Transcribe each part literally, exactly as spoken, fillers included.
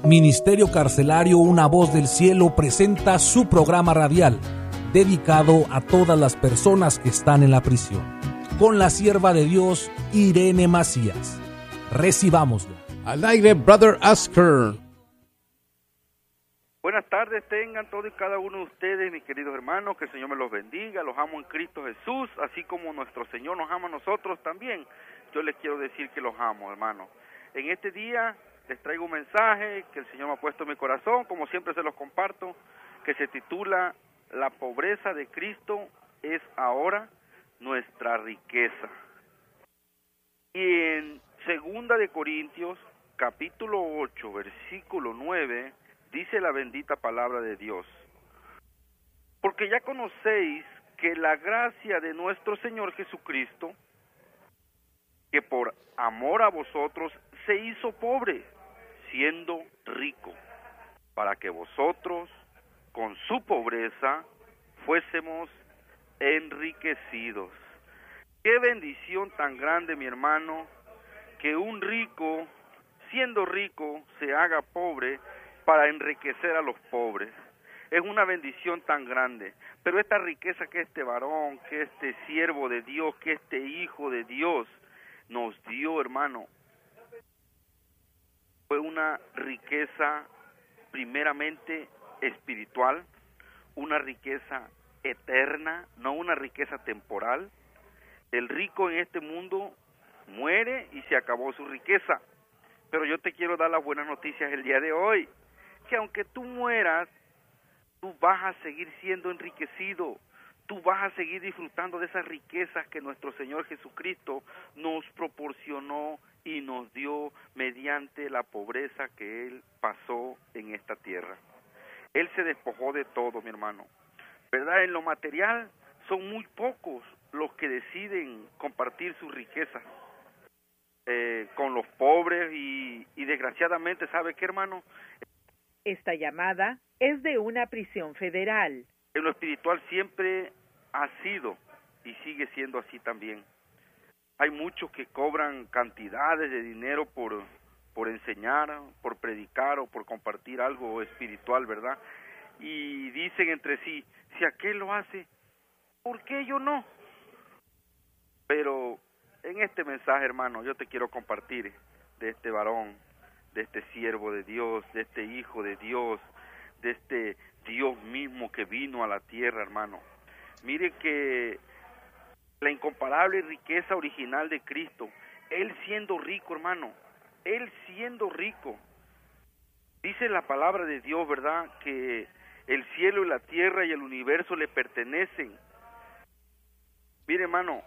Ministerio Carcelario Una Voz del Cielo presenta su programa radial, dedicado a todas las personas que están en la prisión, con la sierva de Dios, Irene Macías. Recibámosla. Al aire, Brother Asker. Buenas tardes tengan todos y cada uno de ustedes, mis queridos hermanos, que el Señor me los bendiga, los amo en Cristo Jesús, así como nuestro Señor nos ama a nosotros también. Yo les quiero decir que los amo, hermanos. En este día les traigo un mensaje que el Señor me ha puesto en mi corazón, como siempre se los comparto, que se titula La pobreza de Cristo es ahora nuestra riqueza. Y en Segunda de Corintios, capítulo ocho, versículo nueve, dice la bendita palabra de Dios: porque ya conocéis que la gracia de nuestro Señor Jesucristo, que por amor a vosotros se hizo pobre, siendo rico, para que vosotros, con su pobreza, fuésemos enriquecidos. Qué bendición tan grande, mi hermano, que un rico, siendo rico, se haga pobre para enriquecer a los pobres. Es una bendición tan grande. Pero esta riqueza que este varón, que este siervo de Dios, que este hijo de Dios nos dio, hermano, fue una riqueza primeramente espiritual, una riqueza eterna, no una riqueza temporal. El rico en este mundo muere y se acabó su riqueza. Pero yo te quiero dar las buenas noticias el día de hoy, que aunque tú mueras, tú vas a seguir siendo enriquecido, tú vas a seguir disfrutando de esas riquezas que nuestro Señor Jesucristo nos proporcionó y nos dio mediante la pobreza que Él pasó en esta tierra. Él se despojó de todo, mi hermano, ¿verdad? En lo material son muy pocos los que deciden compartir sus riquezas eh, con los pobres y, y desgraciadamente, ¿sabe qué, hermano? Esta llamada es de una prisión federal. En lo espiritual siempre ha sido y sigue siendo así también. Hay muchos que cobran cantidades de dinero por, por enseñar, por predicar o por compartir algo espiritual, ¿verdad? Y dicen entre sí, si aquel lo hace, ¿por qué yo no? Pero en este mensaje, hermano, yo te quiero compartir de este varón, de este siervo de Dios, de este hijo de Dios, de este Dios mismo que vino a la tierra, hermano. Mire que la incomparable riqueza original de Cristo, Él siendo rico, hermano, Él siendo rico, dice la palabra de Dios, ¿verdad?, que el cielo y la tierra y el universo le pertenecen. Mire, hermano,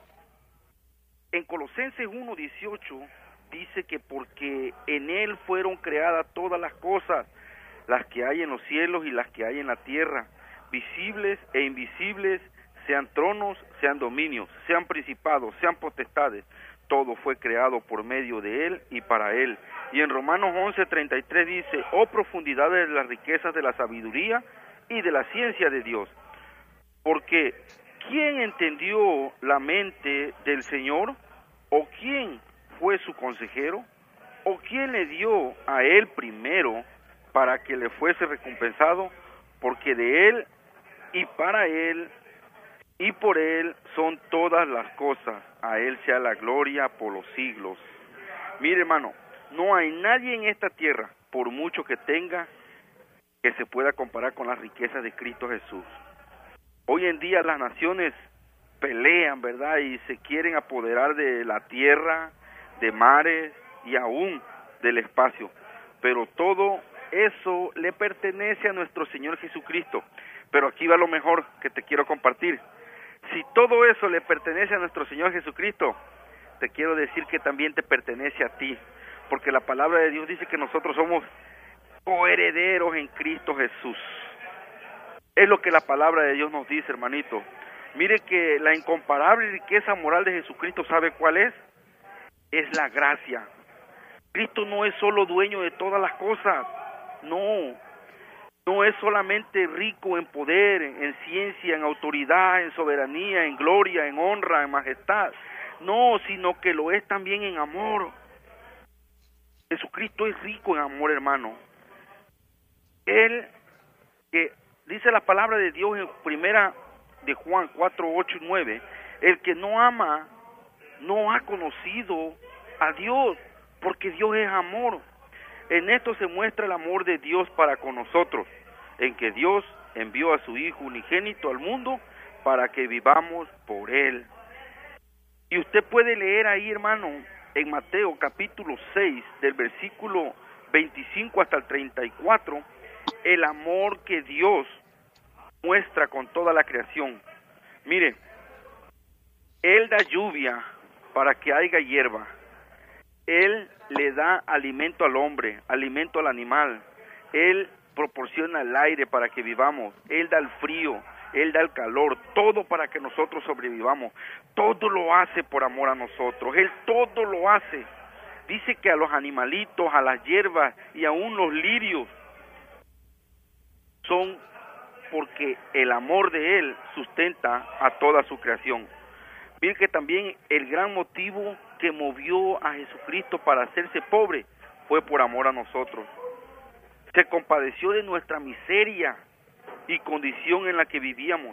en Colosenses uno dieciocho dice que porque en Él fueron creadas todas las cosas, las que hay en los cielos y las que hay en la tierra, visibles e invisibles, sean tronos, sean dominios, sean principados, sean potestades, todo fue creado por medio de Él y para Él. Y en Romanos once treinta y tres dice, oh profundidades de las riquezas de la sabiduría y de la ciencia de Dios, porque ¿quién entendió la mente del Señor? ¿O quién fue su consejero? ¿O quién le dio a Él primero para que le fuese recompensado? Porque de Él y para Él y por Él son todas las cosas, a Él sea la gloria por los siglos. Mire, hermano, no hay nadie en esta tierra, por mucho que tenga, que se pueda comparar con las riquezas de Cristo Jesús. Hoy en día las naciones pelean, ¿verdad?, y se quieren apoderar de la tierra, de mares y aún del espacio, pero todo eso le pertenece a nuestro Señor Jesucristo. Pero aquí va lo mejor que te quiero compartir. Si todo eso le pertenece a nuestro Señor Jesucristo, te quiero decir que también te pertenece a ti, porque la palabra de Dios dice que nosotros somos coherederos en Cristo Jesús. Es lo que la palabra de Dios nos dice, hermanito. Mire que la incomparable riqueza moral de Jesucristo, ¿sabe cuál es? Es la gracia. Cristo no es solo dueño de todas las cosas, no. No es solamente rico en poder, en ciencia, en autoridad, en soberanía, en gloria, en honra, en majestad. No, sino que lo es también en amor. Jesucristo es rico en amor, hermano. Él, que dice la palabra de Dios en primera de Juan cuatro, ocho y nueve, el que no ama no ha conocido a Dios, porque Dios es amor. En esto se muestra el amor de Dios para con nosotros, en que Dios envió a su Hijo unigénito al mundo para que vivamos por Él. Y usted puede leer ahí, hermano, en Mateo capítulo seis, del versículo veinticinco hasta el treinta y cuatro, el amor que Dios muestra con toda la creación. Mire, Él da lluvia para que haya hierba. Él le da alimento al hombre, alimento al animal. Él proporciona el aire para que vivamos. Él da el frío, Él da el calor, todo para que nosotros sobrevivamos. Todo lo hace por amor a nosotros. Él todo lo hace. Dice que a los animalitos, a las hierbas y aún los lirios son porque el amor de Él sustenta a toda su creación. Mire que también el gran motivo que movió a Jesucristo para hacerse pobre fue por amor a nosotros. Se compadeció de nuestra miseria y condición en la que vivíamos,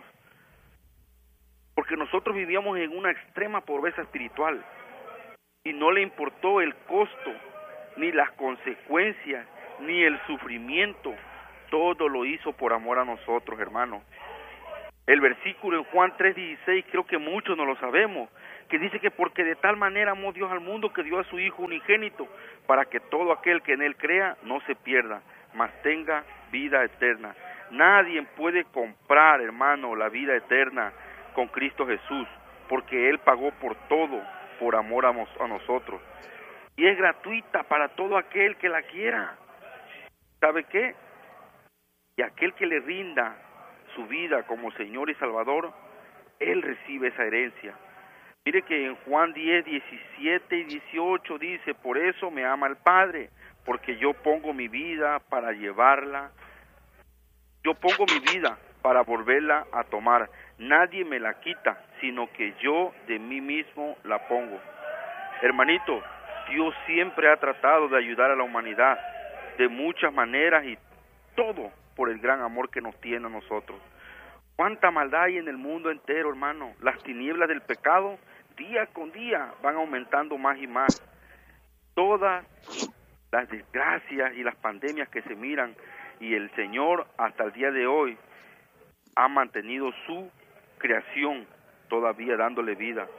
porque nosotros vivíamos en una extrema pobreza espiritual y no le importó el costo, ni las consecuencias, ni el sufrimiento. Todo lo hizo por amor a nosotros, hermanos. El versículo en Juan tres dieciséis, creo que muchos no lo sabemos, que dice que porque de tal manera amó Dios al mundo que dio a su Hijo unigénito, para que todo aquel que en Él crea no se pierda, mas tenga vida eterna. Nadie puede comprar, hermano, la vida eterna con Cristo Jesús, porque Él pagó por todo, por amor a, nos, a nosotros. Y es gratuita para todo aquel que la quiera. ¿Sabe qué? Y aquel que le rinda su vida como Señor y Salvador, Él recibe esa herencia. Mire que en Juan diez, diecisiete y dieciocho dice, por eso me ama el Padre, porque yo pongo mi vida para llevarla, yo pongo mi vida para volverla a tomar. Nadie me la quita, sino que yo de mí mismo la pongo. Hermanito, Dios siempre ha tratado de ayudar a la humanidad de muchas maneras y todo por el gran amor que nos tiene a nosotros. Cuánta maldad hay en el mundo entero, hermano. Las tinieblas del pecado, día con día, van aumentando más y más. Todas las desgracias y las pandemias que se miran, y el Señor hasta el día de hoy ha mantenido su creación todavía dándole vida.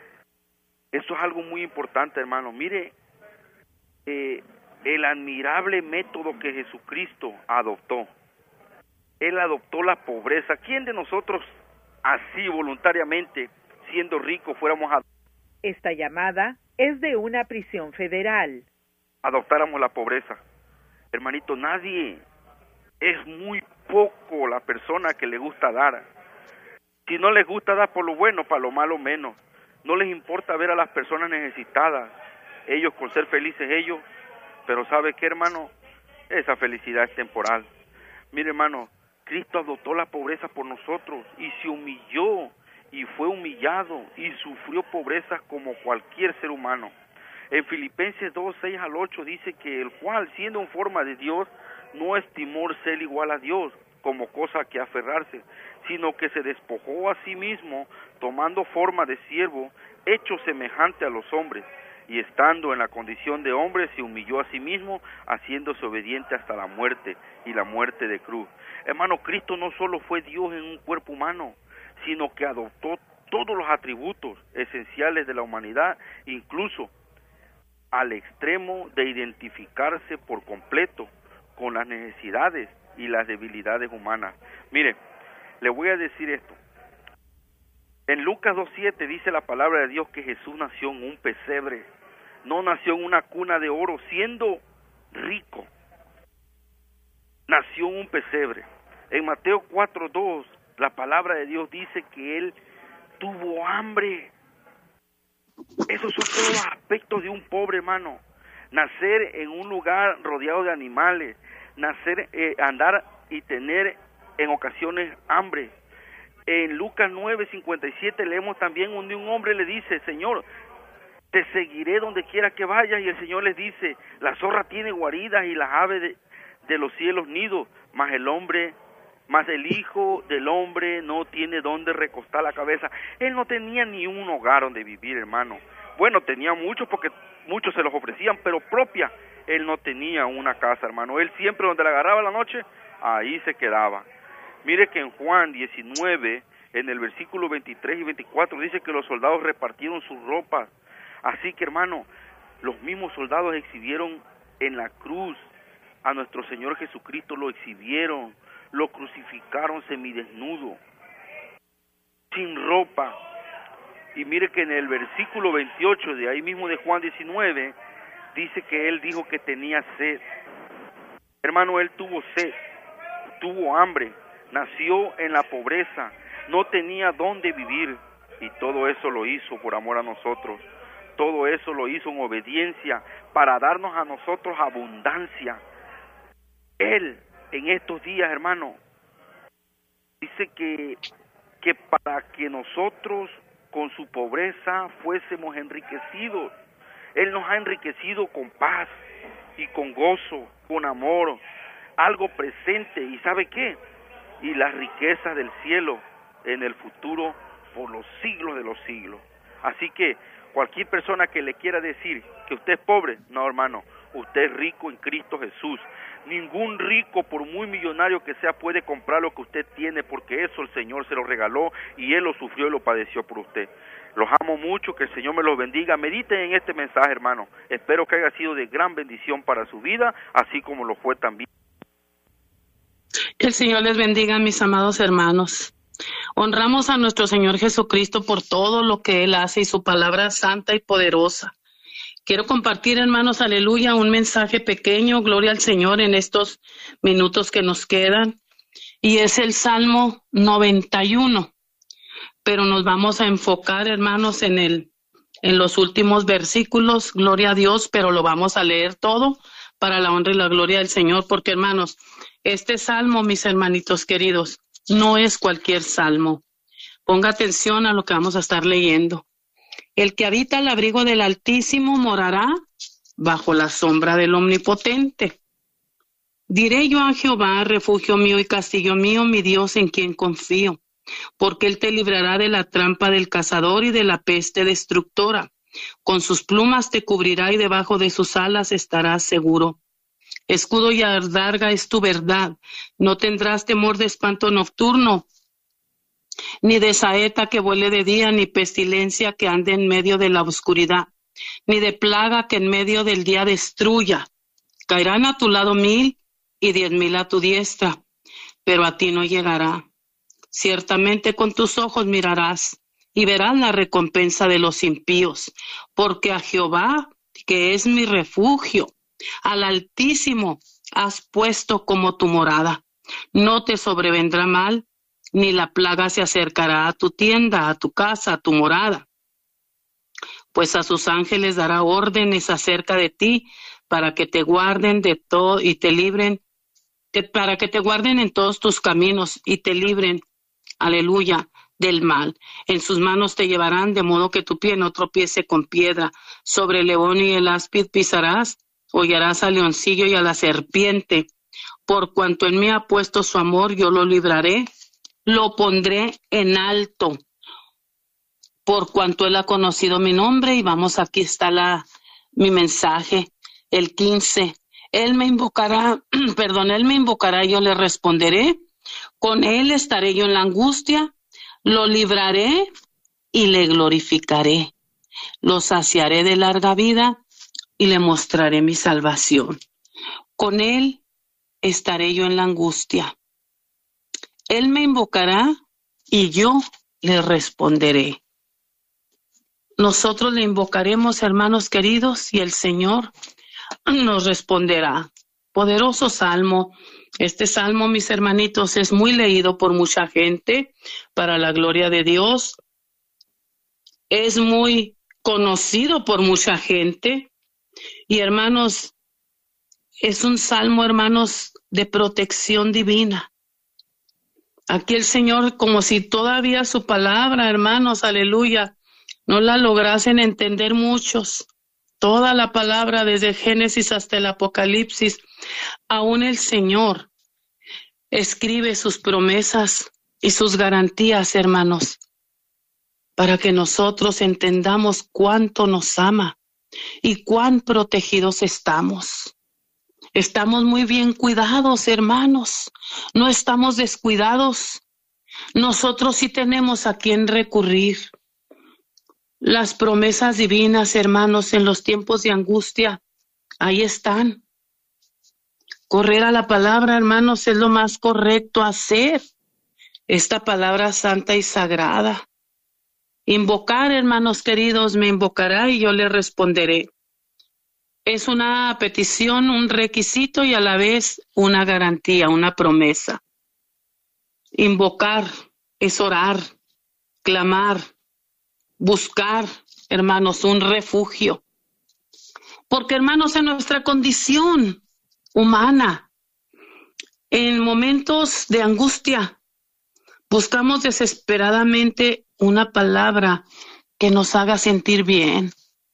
Eso es algo muy importante, hermano. Mire, eh, el admirable método que Jesucristo adoptó. Él adoptó la pobreza. ¿Quién de nosotros así voluntariamente, siendo rico, fuéramos a... Esta llamada es de una prisión federal. adoptáramos la pobreza? Hermanito, nadie. Es muy poco la persona que le gusta dar. Si no les gusta dar por lo bueno, para lo malo menos. No les importa ver a las personas necesitadas. Ellos con ser felices ellos. Pero ¿sabe qué, hermano? Esa felicidad es temporal. Mire, hermano, Cristo adoptó la pobreza por nosotros y se humilló y fue humillado y sufrió pobreza como cualquier ser humano. En Filipenses dos, seis al ocho dice que el cual, siendo en forma de Dios, no estimó ser igual a Dios como cosa que aferrarse, sino que se despojó a sí mismo, tomando forma de siervo, hecho semejante a los hombres, y estando en la condición de hombre, se humilló a sí mismo, haciéndose obediente hasta la muerte, y la muerte de cruz. Hermano, Cristo no solo fue Dios en un cuerpo humano, sino que adoptó todos los atributos esenciales de la humanidad, incluso al extremo de identificarse por completo con las necesidades y las debilidades humanas. Mire, le voy a decir esto. En Lucas dos siete dice la palabra de Dios que Jesús nació en un pesebre, no nació en una cuna de oro, siendo rico. Nació en un pesebre. En Mateo cuatro dos, la palabra de Dios dice que Él tuvo hambre. Esos son todos los aspectos de un pobre, hermano. Nacer en un lugar rodeado de animales, nacer, eh, andar y tener en ocasiones hambre. En Lucas nueve cincuenta y siete leemos también donde un hombre le dice, Señor, te seguiré donde quiera que vayas, y el Señor les dice, la zorra tiene guaridas y las aves de, de los cielos nido, mas el hombre, mas el hijo del hombre no tiene donde recostar la cabeza. Él no tenía ni un hogar donde vivir, hermano. Bueno, tenía muchos porque muchos se los ofrecían, pero propia, él no tenía una casa, hermano. Él siempre donde le agarraba la noche, ahí se quedaba. Mire que en Juan diecinueve, en el versículo veintitrés y veinticuatro, dice que los soldados repartieron sus ropas. Así que, hermano, los mismos soldados exhibieron en la cruz a nuestro Señor Jesucristo, lo exhibieron, lo crucificaron semidesnudo, sin ropa. Y mire que en el versículo veintiocho de ahí mismo de Juan diecinueve, dice que él dijo que tenía sed. Hermano, él tuvo sed, tuvo hambre, nació en la pobreza, no tenía dónde vivir, y todo eso lo hizo por amor a nosotros. Todo eso lo hizo en obediencia para darnos a nosotros abundancia. Él, en estos días, hermano, dice que, que para que nosotros con su pobreza fuésemos enriquecidos. Él nos ha enriquecido con paz y con gozo, con amor, algo presente. ¿Y sabe qué? Y las riquezas del cielo en el futuro por los siglos de los siglos. Así que cualquier persona que le quiera decir que usted es pobre, no, hermano, usted es rico en Cristo Jesús. Ningún rico, por muy millonario que sea, puede comprar lo que usted tiene, porque eso el Señor se lo regaló y Él lo sufrió y lo padeció por usted. Los amo mucho, que el Señor me los bendiga. Mediten en este mensaje, hermano. Espero que haya sido de gran bendición para su vida, así como lo fue también. Que el Señor les bendiga, mis amados hermanos. Honramos a nuestro Señor Jesucristo por todo lo que Él hace y su palabra santa y poderosa. Quiero compartir, hermanos, aleluya, un mensaje pequeño, gloria al Señor, en estos minutos que nos quedan. Y es el Salmo noventa y uno. Pero nos vamos a enfocar, hermanos, en el, en los últimos versículos, gloria a Dios, pero lo vamos a leer todo para la honra y la gloria del Señor, porque, hermanos, este salmo, mis hermanitos queridos, no es cualquier salmo. Ponga atención a lo que vamos a estar leyendo. El que habita al abrigo del Altísimo morará bajo la sombra del Omnipotente. Diré yo a Jehová, refugio mío y castillo mío, mi Dios en quien confío, porque Él te librará de la trampa del cazador y de la peste destructora. Con sus plumas te cubrirá y debajo de sus alas estarás seguro. Escudo y adarga es tu verdad. No tendrás temor de espanto nocturno, ni de saeta que vuele de día, ni pestilencia que ande en medio de la oscuridad, ni de plaga que en medio del día destruya. Caerán a tu lado mil y diez mil a tu diestra, pero a ti no llegará. Ciertamente con tus ojos mirarás y verás la recompensa de los impíos, porque a Jehová, que es mi refugio, al Altísimo has puesto como tu morada. No te sobrevendrá mal, ni la plaga se acercará a tu tienda, a tu casa, a tu morada. Pues a sus ángeles dará órdenes acerca de ti, para que te guarden de todo y te libren, te, para que te guarden en todos tus caminos y te libren, aleluya, del mal. En sus manos te llevarán, de modo que tu pie no tropiece con piedra. Sobre el león y el áspid pisarás, hollarás al leoncillo y a la serpiente. Por cuanto en mí ha puesto su amor, yo lo libraré, lo pondré en alto. Por cuanto Él ha conocido mi nombre, y vamos, aquí está la, mi mensaje, el quince. Él me invocará, perdón, Él me invocará y yo le responderé. Con Él estaré yo en la angustia, lo libraré y le glorificaré. Lo saciaré de larga vida y le mostraré mi salvación. Con Él estaré yo en la angustia. Él me invocará y yo le responderé. Nosotros le invocaremos, hermanos queridos, y el Señor nos responderá. Poderoso salmo. Este salmo, mis hermanitos, es muy leído por mucha gente para la gloria de Dios. Es muy conocido por mucha gente. Y hermanos, es un salmo, hermanos, de protección divina. Aquí el Señor, como si todavía su palabra, hermanos, aleluya, no la lograsen entender muchos. Toda la palabra, desde Génesis hasta el Apocalipsis, Aún el Señor escribe sus promesas y sus garantías, hermanos, para que nosotros entendamos cuánto nos ama y cuán protegidos estamos. Estamos muy bien cuidados, hermanos. No estamos descuidados. Nosotros sí tenemos a quien recurrir. Las promesas divinas, hermanos, en los tiempos de angustia, ahí están. Correr a la palabra, hermanos, es lo más correcto hacer. Esta palabra santa y sagrada. Invocar, hermanos queridos, me invocará y yo le responderé. Es una petición, un requisito y a la vez una garantía, una promesa. Invocar es orar, clamar, buscar, hermanos, un refugio. Porque, hermanos, en nuestra condición humana, en momentos de angustia, buscamos desesperadamente una palabra que nos haga sentir bien.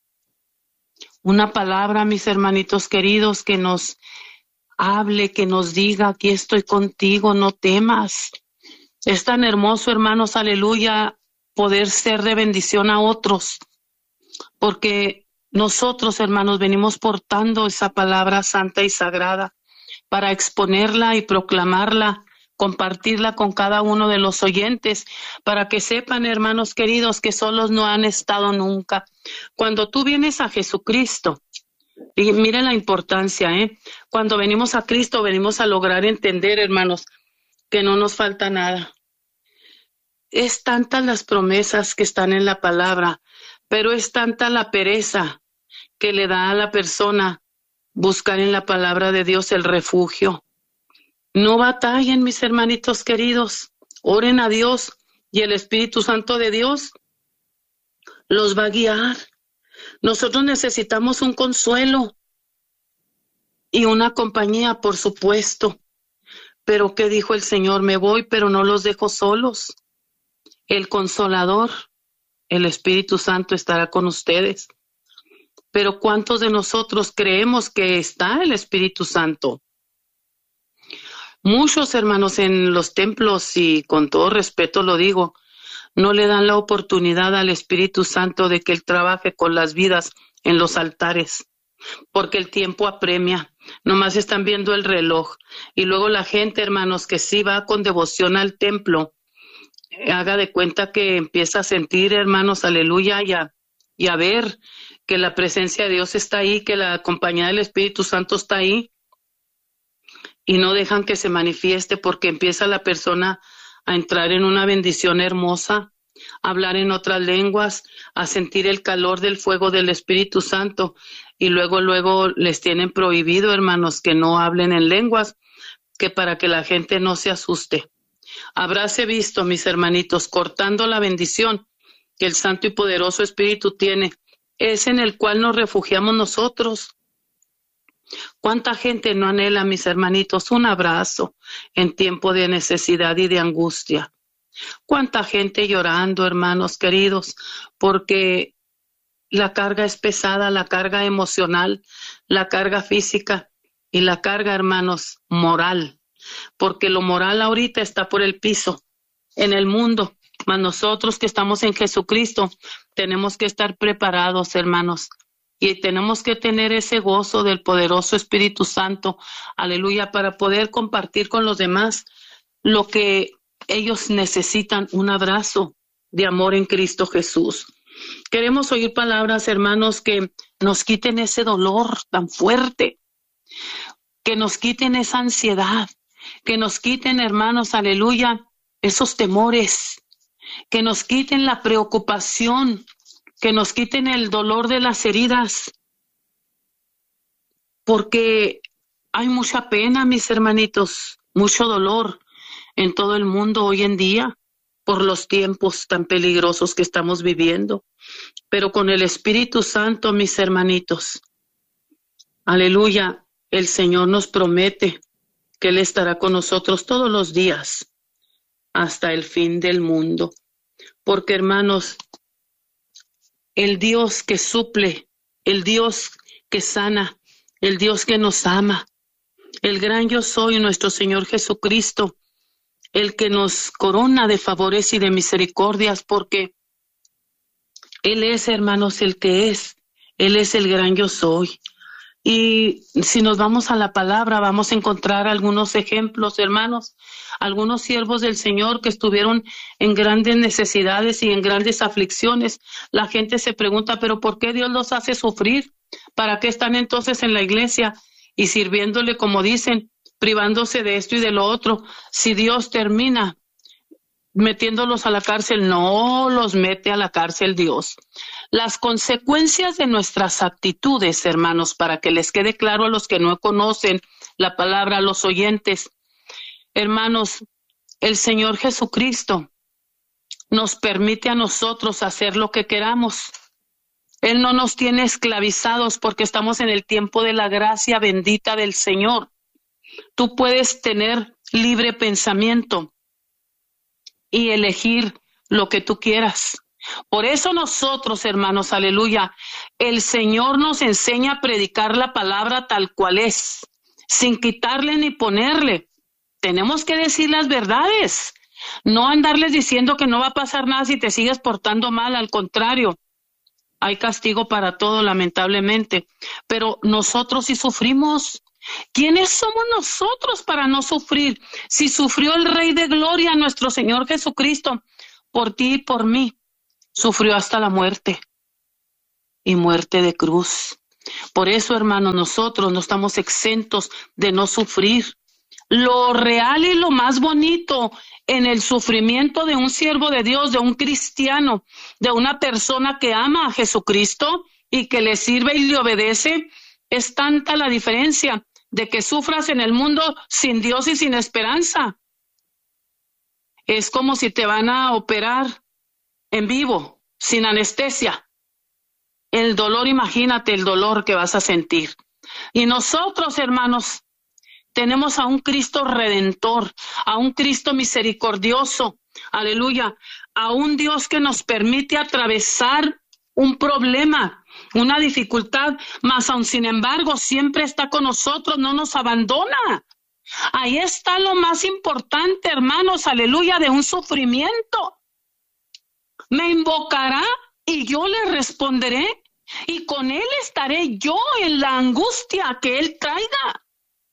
Una palabra, mis hermanitos queridos, que nos hable, que nos diga, aquí estoy contigo, no temas. Es tan hermoso, hermanos, aleluya, poder ser de bendición a otros, porque nosotros, hermanos, venimos portando esa palabra santa y sagrada para exponerla y proclamarla, compartirla con cada uno de los oyentes, para que sepan, hermanos queridos, que solos no han estado nunca. Cuando tú vienes a Jesucristo, y miren la importancia, ¿eh? Cuando venimos a Cristo, venimos a lograr entender, hermanos, que no nos falta nada. Es tantas las promesas que están en la palabra, pero es tanta la pereza que le da a la persona buscar en la palabra de Dios el refugio. No batallen, mis hermanitos queridos, oren a Dios y el Espíritu Santo de Dios los va a guiar. Nosotros necesitamos un consuelo y una compañía, por supuesto. Pero ¿qué dijo el Señor? Me voy, pero no los dejo solos. El Consolador, el Espíritu Santo estará con ustedes. Pero ¿cuántos de nosotros creemos que está el Espíritu Santo? Muchos hermanos en los templos, y con todo respeto lo digo, no le dan la oportunidad al Espíritu Santo de que Él trabaje con las vidas en los altares, porque el tiempo apremia, nomás están viendo el reloj. Y luego la gente, hermanos, que sí va con devoción al templo, haga de cuenta que empieza a sentir, hermanos, aleluya, y a, y a ver que la presencia de Dios está ahí, que la compañía del Espíritu Santo está ahí, y no dejan que se manifieste, porque empieza la persona a entrar en una bendición hermosa, a hablar en otras lenguas, a sentir el calor del fuego del Espíritu Santo, y luego, luego les tienen prohibido, hermanos, que no hablen en lenguas, que para que la gente no se asuste. Habráse visto, mis hermanitos, cortando la bendición que el Santo y Poderoso Espíritu tiene, es en el cual nos refugiamos nosotros. ¿Cuánta gente no anhela, mis hermanitos, un abrazo en tiempo de necesidad y de angustia? ¿Cuánta gente llorando, hermanos queridos, porque la carga es pesada, la carga emocional, la carga física y la carga, hermanos, moral? Porque lo moral ahorita está por el piso en el mundo, mas nosotros que estamos en Jesucristo tenemos que estar preparados, hermanos. Y tenemos que tener ese gozo del poderoso Espíritu Santo, aleluya, para poder compartir con los demás lo que ellos necesitan, un abrazo de amor en Cristo Jesús. Queremos oír palabras, hermanos, que nos quiten ese dolor tan fuerte, que nos quiten esa ansiedad, que nos quiten, hermanos, aleluya, esos temores, que nos quiten la preocupación, que nos quiten el dolor de las heridas, porque hay mucha pena, mis hermanitos, mucho dolor en todo el mundo hoy en día por los tiempos tan peligrosos que estamos viviendo. Pero con el Espíritu Santo, mis hermanitos, aleluya, el Señor nos promete que Él estará con nosotros todos los días hasta el fin del mundo. Porque, hermanos, el Dios que suple, el Dios que sana, el Dios que nos ama, El gran yo soy, nuestro Señor Jesucristo, el que nos corona de favores y de misericordias, porque Él es, hermanos, el que es. Él es el gran yo soy. Y si nos vamos a la palabra, vamos a encontrar algunos ejemplos, hermanos, algunos siervos del Señor que estuvieron en grandes necesidades y en grandes aflicciones. La gente se pregunta, ¿pero por qué Dios los hace sufrir? ¿Para qué están entonces en la iglesia y sirviéndole, como dicen, privándose de esto y de lo otro? Si Dios termina metiéndolos a la cárcel, no los mete a la cárcel Dios. Las consecuencias de nuestras actitudes, hermanos, para que les quede claro a los que no conocen la palabra, a los oyentes, hermanos, el Señor Jesucristo nos permite a nosotros hacer lo que queramos. Él no nos tiene esclavizados porque estamos en el tiempo de la gracia bendita del Señor. Tú puedes tener libre pensamiento y elegir lo que tú quieras. Por eso nosotros, hermanos, aleluya, el Señor nos enseña a predicar la palabra tal cual es, sin quitarle ni ponerle. Tenemos que decir las verdades, no andarles diciendo que no va a pasar nada si te sigues portando mal, al contrario. Hay castigo para todo, lamentablemente, pero nosotros sí sufrimos. ¿Quiénes somos nosotros para no sufrir? Si sufrió el Rey de Gloria, nuestro Señor Jesucristo, por ti y por mí, sufrió hasta la muerte y muerte de cruz. Por eso, hermanos, nosotros no estamos exentos de no sufrir. Lo real y lo más bonito en el sufrimiento de un siervo de Dios, de un cristiano, de una persona que ama a Jesucristo y que le sirve y le obedece, es tanta la diferencia de que sufras en el mundo sin Dios y sin esperanza. Es como si te van a operar en vivo, sin anestesia. El dolor, imagínate el dolor que vas a sentir. Y nosotros, hermanos, tenemos a un Cristo redentor, a un Cristo misericordioso, aleluya, a un Dios que nos permite atravesar un problema, una dificultad, mas aun sin embargo siempre está con nosotros, no nos abandona. Ahí está lo más importante, hermanos, aleluya, de un sufrimiento. Me invocará y yo le responderé, y con él estaré yo en la angustia que él traiga.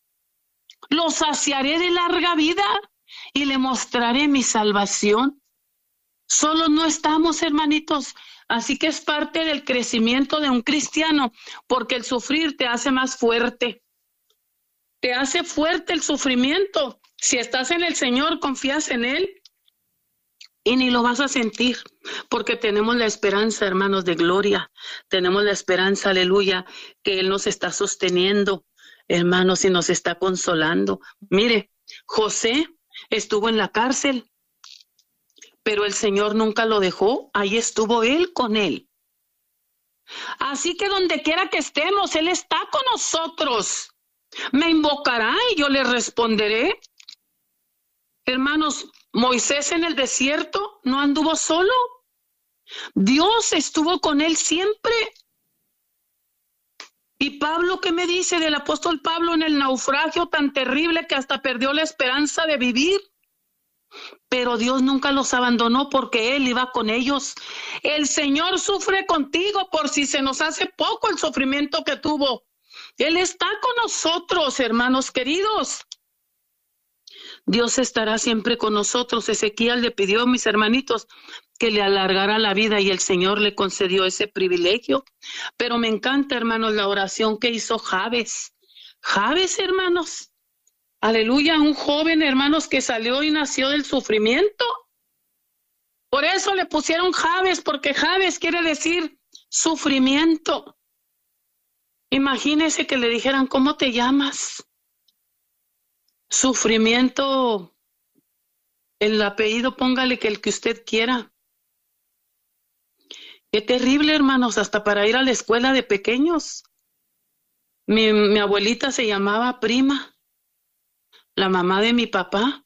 Lo saciaré de larga vida y le mostraré mi salvación. Solo no estamos, hermanitos, así que es parte del crecimiento de un cristiano, porque el sufrir te hace más fuerte. Te hace fuerte el sufrimiento. Si estás en el Señor, confías en Él y ni lo vas a sentir, porque tenemos la esperanza, hermanos, de gloria. Tenemos la esperanza, aleluya, que Él nos está sosteniendo, hermanos, y nos está consolando. Mire, José estuvo en la cárcel, pero el Señor nunca lo dejó. Ahí estuvo Él con él. Así que donde quiera que estemos, Él está con nosotros. Me invocará y yo le responderé. Hermanos, Moisés en el desierto no anduvo solo. Dios estuvo con él siempre. Y Pablo, ¿qué me dice del apóstol Pablo en el naufragio tan terrible que hasta perdió la esperanza de vivir? Pero Dios nunca los abandonó porque Él iba con ellos. El Señor sufre contigo por si se nos hace poco el sufrimiento que tuvo. Él está con nosotros, hermanos queridos. Dios estará siempre con nosotros. Ezequiel le pidió a mis hermanitos que le alargara la vida y el Señor le concedió ese privilegio. Pero me encanta, hermanos, la oración que hizo Jabes. Jabes, hermanos. Aleluya, un joven, hermanos, que salió y nació del sufrimiento. Por eso le pusieron Jabes, porque Jabes quiere decir sufrimiento. Imagínese que le dijeran, ¿cómo te llamas? Sufrimiento, el apellido póngale que el que usted quiera. Qué terrible, hermanos, hasta para ir a la escuela de pequeños. Mi, mi abuelita se llamaba Prima, la mamá de mi papá.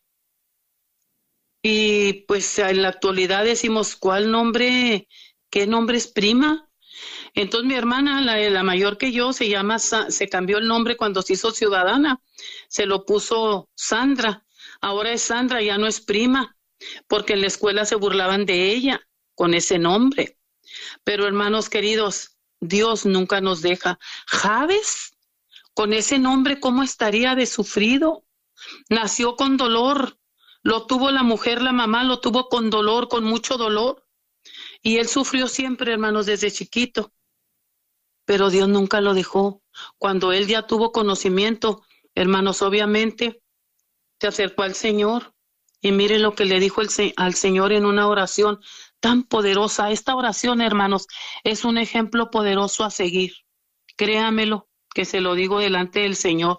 Y pues en la actualidad decimos, ¿cuál nombre, qué nombre es Prima? Entonces mi hermana, la, la mayor que yo, se llama, se cambió el nombre cuando se hizo ciudadana, se lo puso Sandra. Ahora es Sandra, ya no es Prima, porque en la escuela se burlaban de ella con ese nombre. Pero hermanos queridos, Dios nunca nos deja. Javes, con ese nombre, ¿cómo estaría de sufrido? Nació con dolor, lo tuvo la mujer, la mamá, lo tuvo con dolor, con mucho dolor. Y él sufrió siempre, hermanos, desde chiquito. Pero Dios nunca lo dejó. Cuando él ya tuvo conocimiento, hermanos, obviamente, se acercó al Señor. Y mire lo que le dijo el, al Señor en una oración tan poderosa. Esta oración, hermanos, es un ejemplo poderoso a seguir. Créamelo, que se lo digo delante del Señor.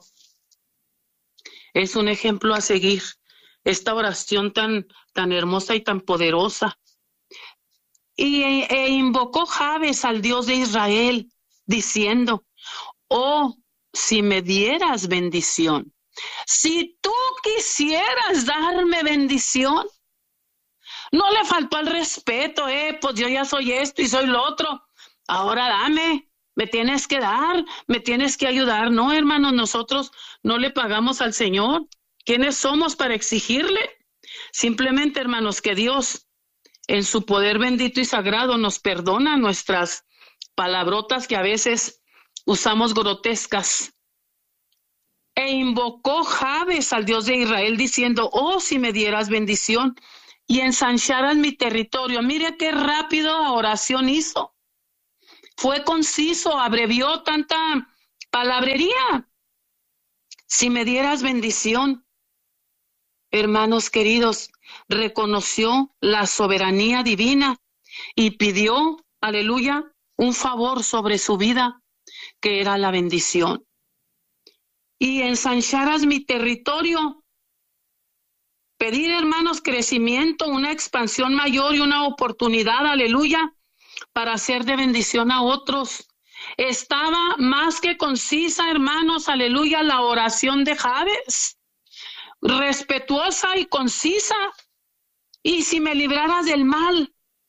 Es un ejemplo a seguir. Esta oración tan, tan hermosa y tan poderosa. Y e, e invocó Javes al Dios de Israel, diciendo, oh, si me dieras bendición, si tú quisieras darme bendición. No le faltó al respeto, eh, pues yo ya soy esto y soy lo otro. Ahora dame, me tienes que dar, me tienes que ayudar. No, hermanos, nosotros no le pagamos al Señor. ¿Quiénes somos para exigirle? Simplemente, hermanos, que Dios, en su poder bendito y sagrado, nos perdona nuestras palabrotas que a veces usamos grotescas. E invocó Javes al Dios de Israel diciendo, oh, si me dieras bendición y ensancharas mi territorio. Mire qué rápido oración hizo. Fue conciso, abrevió tanta palabrería. Si me dieras bendición. Hermanos queridos, reconoció la soberanía divina y pidió, aleluya, un favor sobre su vida, que era la bendición. Y ensancharas mi territorio. Pedir, hermanos, crecimiento, una expansión mayor y una oportunidad, aleluya, para hacer de bendición a otros. Estaba más que concisa, hermanos, aleluya, la oración de Javes. Respetuosa y concisa. Y si me libraras del mal,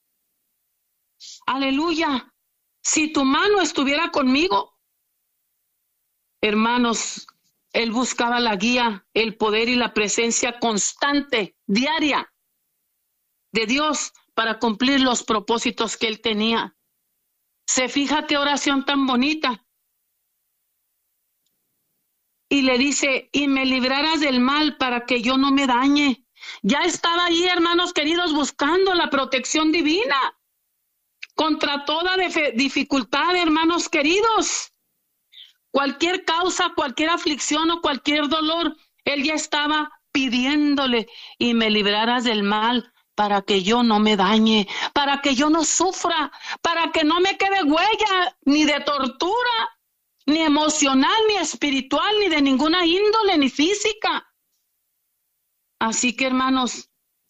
aleluya, si tu mano estuviera conmigo. Hermanos, él buscaba la guía, el poder y la presencia constante, diaria, de Dios para cumplir los propósitos que él tenía. ¿Se fija qué oración tan bonita? Y le dice, y me libraras del mal para que yo no me dañe. Ya estaba ahí, hermanos queridos, buscando la protección divina contra toda dificultad, hermanos queridos. Cualquier causa, cualquier aflicción o cualquier dolor, él ya estaba pidiéndole, y me libraras del mal para que yo no me dañe, para que yo no sufra, para que no me quede huella ni de tortura, ni emocional, ni espiritual, ni de ninguna índole, ni física. Así que, hermanos,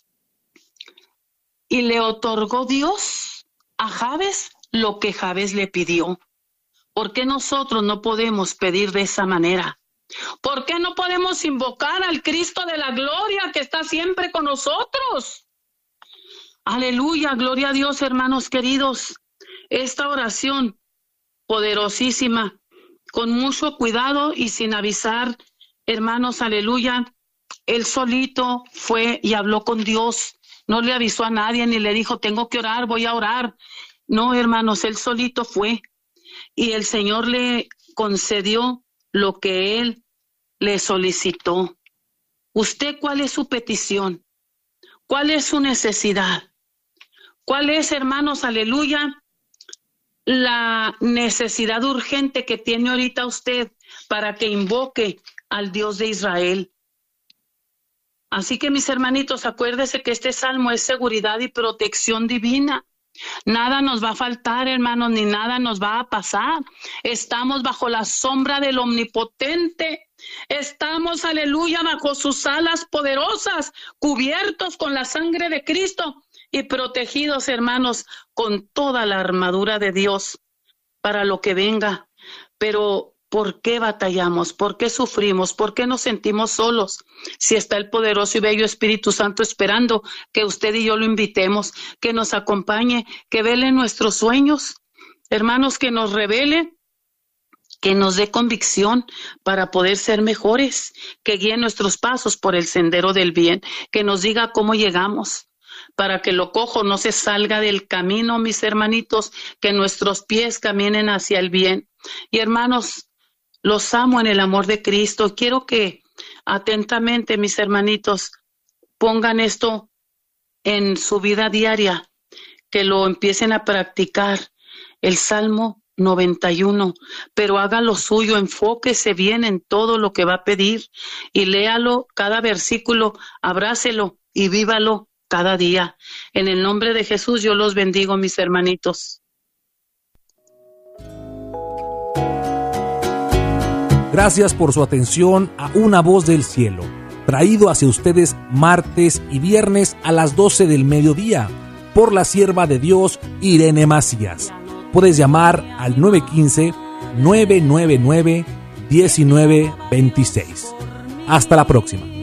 y le otorgó Dios a Javes lo que Javes le pidió. ¿Por qué nosotros no podemos pedir de esa manera? ¿Por qué no podemos invocar al Cristo de la gloria que está siempre con nosotros? Aleluya, gloria a Dios, hermanos queridos. Esta oración poderosísima, con mucho cuidado y sin avisar, hermanos, aleluya, él solito fue y habló con Dios. No le avisó a nadie ni le dijo, tengo que orar, voy a orar. No, hermanos, él solito fue. Y el Señor le concedió lo que él le solicitó. ¿Usted cuál es su petición? ¿Cuál es su necesidad? ¿Cuál es, hermanos, aleluya, la necesidad urgente que tiene ahorita usted para que invoque al Dios de Israel? Así que, mis hermanitos, acuérdese que este salmo es seguridad y protección divina. Nada nos va a faltar, hermanos, ni nada nos va a pasar. Estamos bajo la sombra del Omnipotente. Estamos, aleluya, bajo sus alas poderosas, cubiertos con la sangre de Cristo y protegidos, hermanos, con toda la armadura de Dios para lo que venga. Pero, ¿por qué batallamos? ¿Por qué sufrimos? ¿Por qué nos sentimos solos? Si está el poderoso y bello Espíritu Santo esperando que usted y yo lo invitemos, que nos acompañe, que vele nuestros sueños. Hermanos, que nos revele, que nos dé convicción para poder ser mejores, que guíe nuestros pasos por el sendero del bien, que nos diga cómo llegamos, para que lo cojo no se salga del camino, mis hermanitos, que nuestros pies caminen hacia el bien. Y hermanos, los amo en el amor de Cristo. Quiero que atentamente, mis hermanitos, pongan esto en su vida diaria, que lo empiecen a practicar. El Salmo noventa y uno, pero haga lo suyo, enfóquese bien en todo lo que va a pedir y léalo cada versículo, abrácelo y vívalo cada día. En el nombre de Jesús yo los bendigo, mis hermanitos. Gracias por su atención a Una Voz del Cielo, traído hacia ustedes martes y viernes a las doce del mediodía por la sierva de Dios Irene Macías. Puedes llamar al nueve uno cinco, nueve nueve nueve, uno nueve dos seis. Hasta la próxima.